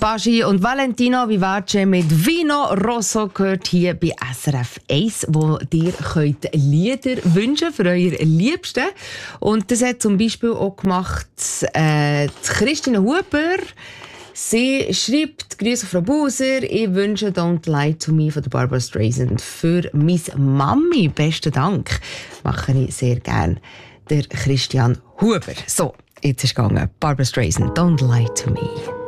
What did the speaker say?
Baggi und Valentino Vivace mit Vino Rosso gehört hier bei SRF 1, wo ihr könnt Lieder wünschen für eure Liebsten. Und das hat zum Beispiel auch gemacht Christine Huber. Sie schreibt: Grüße Frau Buser, ich wünsche Don't Lie to Me von der Barbara Streisand für meine Mami. Besten Dank. Mache ich sehr gern. Der Christian Huber. So, jetzt ist es gegangen. Barbara Streisand, Don't Lie to Me.